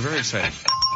very excited.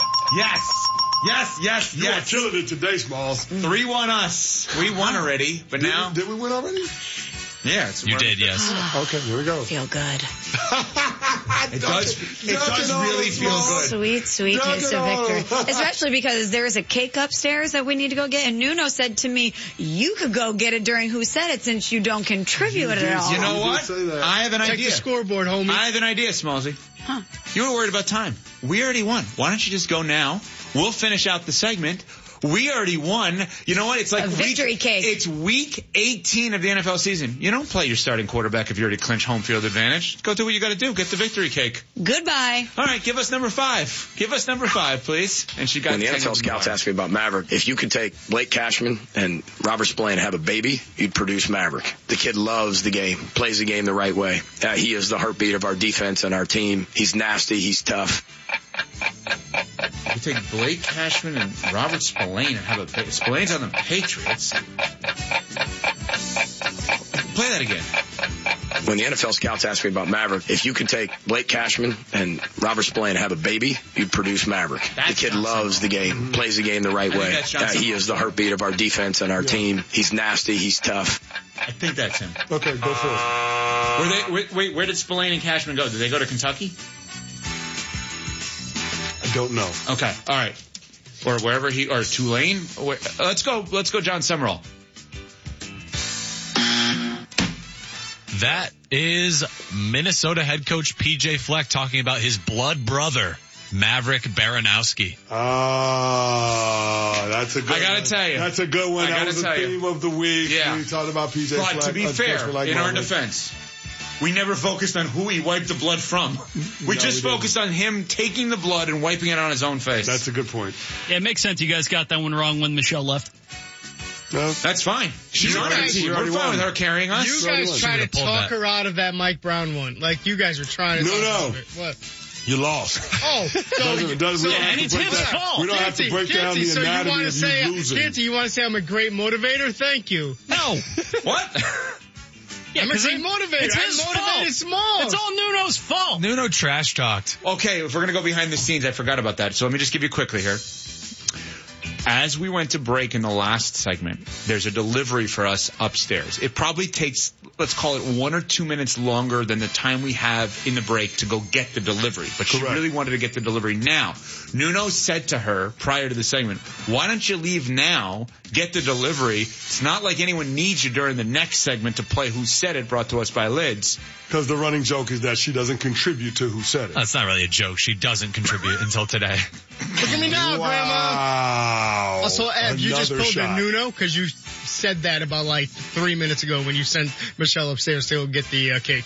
Yes. You are killing it today, Smalls. 3-1 us. We won already, but now... Did we win already? Yeah. You did, yes. Okay, here we go. Feel good. It does really feel good. Sweet taste of victory. Especially because there's a cake upstairs that we need to go get. And Nuno said to me, you could go get it during Who Said It since you don't contribute at all. You know what? I have an idea. Check the scoreboard, homie. I have an idea, Smallsy. Huh. You were worried about time. We already won. Why don't you just go now? We'll finish out the segment. We already won. You know what? It's like a victory cake. It's week 18 of the NFL season. You don't play your starting quarterback if you already clinch home field advantage. Go do what you got to do. Get the victory cake. Goodbye. All right, give us number 5. Give us number 5, please. And she got. When the NFL scouts asked me about Maverick, if you could take Blake Cashman and Robert Spillane and have a baby, you'd produce Maverick. The kid loves the game, plays the game the right way. He is the heartbeat of our defense and our team. He's nasty. He's tough. You take Blake Cashman and Robert Spillane and have a Spillane's on the Patriots. Play that again. When the NFL scouts asked me about Maverick, if you could take Blake Cashman and Robert Spillane and have a baby, you'd produce Maverick. The kid loves the game, plays the game the right way. He is the heartbeat of our defense and our team. He's nasty. He's tough. I think that's him. Okay, go for it. Where did Spillane and Cashman go? Did they go to Kentucky? I don't know. Okay, all right. Or wherever or Tulane. Let's go, John Summerall. That is Minnesota head coach P.J. Fleck talking about his blood brother, Maverick Baranowski. That's a good one. I gotta tell you. That's a good one. That was the theme of the week. Yeah. We talked about P.J. Fleck. But to be fair, in our defense, we never focused on who he wiped the blood from. We just focused on him taking the blood and wiping it on his own face. That's a good point. Yeah, it makes sense. You guys got that one wrong when Michelle left. No. That's fine. She's on our team. We're fine with her carrying us. You guys tried to talk her out of that Mike Brown one. Like, you guys were trying to talk her out of it. What? You lost. Oh, and it's his fault. We don't have to break down the anatomy of you losing. Canty, you want to say I'm a great motivator? Thank you. No. What? Yeah, I'm a great motivator. It's his fault. Small. It's all Nuno's fault. Nuno trash talked. Okay, if we're going to go behind the scenes, I forgot about that. So let me just give you quickly here. As we went to break in the last segment, there's a delivery for us upstairs. It probably takes, let's call it 1 or 2 minutes longer than the time we have in the break to go get the delivery. But she really wanted to get the delivery now. Nuno said to her prior to the segment, why don't you leave now, get the delivery? It's not like anyone needs you during the next segment to play Who Said It, brought to us by Lids. Because the running joke is that she doesn't contribute to Who Said It. That's not really a joke. She doesn't contribute until today. Look at me now, Grandma. Also, Ev, you just pulled a Nuno because you said that about like 3 minutes ago when you sent Michelle upstairs to go get the cake.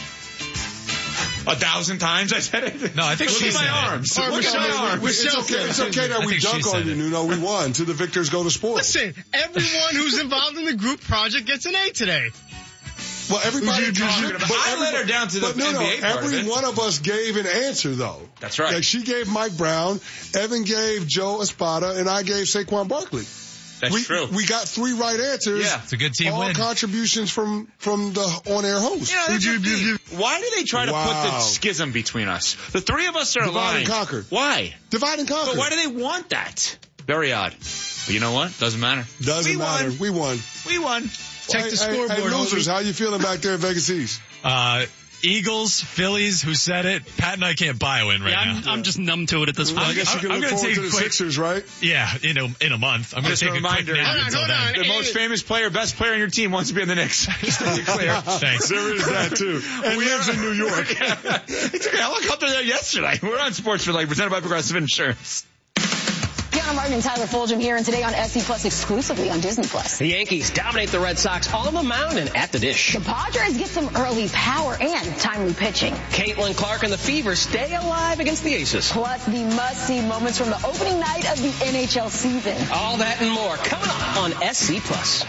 1,000 times I said it? No, I think she said arms. it. Look at my arms. It's okay that we dunk on you, Nuno. We won. To the victors go the spoils. Listen, everyone who's involved in the group project gets an A today. Well, everybody. I let her down to the NBA part every of it. one of us gave an answer, though. That's right. Like she gave Mike Brown, Evan gave Joe Espada, and I gave Saquon Barkley. That's true. We got 3 right answers. Yeah, it's a good team all win. Contributions from the on-air host. Why do they try to put the schism between us? The 3 of us are Divide aligned. and conquer. Why? Divide and conquer. But why do they want that? Very odd. But you know what? Doesn't matter. Doesn't matter. We won. We won. Check the scoreboard. Hey, losers, how you feeling back there in Vegas East? Eagles, Phillies, Who Said It? Pat and I can't buy a win right now. I'm just numb to it at this point. I guess you can look forward to the Sixers, right? Yeah, in a month. I'm going to take a reminder. quick nap until then. The most famous player, best player on your team wants to be in the Knicks. Just to be clear. Thanks. There is that, too. And we lives in New York. He took a helicopter there yesterday. We're on Sports for Life, presented by Progressive Insurance. Deanna Martin and Tyler Fulgham here, and today on SC Plus exclusively on Disney Plus. The Yankees dominate the Red Sox on the mound and at the dish. The Padres get some early power and timely pitching. Caitlin Clark and the Fever stay alive against the Aces. Plus the must-see moments from the opening night of the NHL season. All that and more coming up on SC Plus.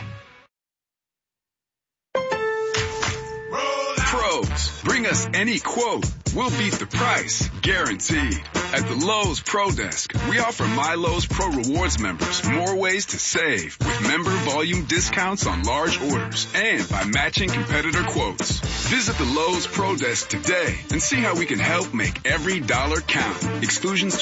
Pros, bring us any quote. We'll beat the price, guaranteed. At the Lowe's Pro Desk, we offer My Lowe's Pro Rewards members more ways to save with member volume discounts on large orders and by matching competitor quotes. Visit the Lowe's Pro Desk today and see how we can help make every dollar count. Exclusions